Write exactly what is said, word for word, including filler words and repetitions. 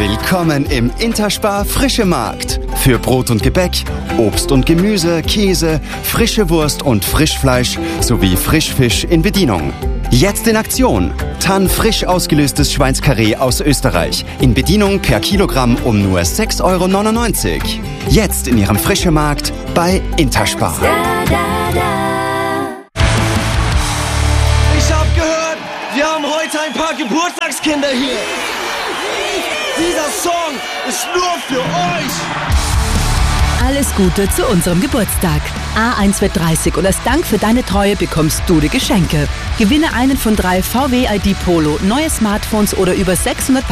Willkommen im Interspar Frische Markt. Für Brot und Gebäck, Obst und Gemüse, Käse, frische Wurst und Frischfleisch sowie Frischfisch in Bedienung. Jetzt in Aktion. Tann frisch ausgelöstes Schweinskarree aus Österreich. In Bedienung per Kilogramm um nur sechs Euro neunundneunzig. Jetzt in Ihrem Frische Markt bei Interspar. Ich hab gehört, wir haben heute ein paar Geburtstagskinder hier. Dieser Song ist nur für euch. Alles Gute zu unserem Geburtstag. A eins wird dreißig und als Dank für deine Treue bekommst du die Geschenke. Gewinne einen von drei V W I D Polo, neue Smartphones oder über sechshundert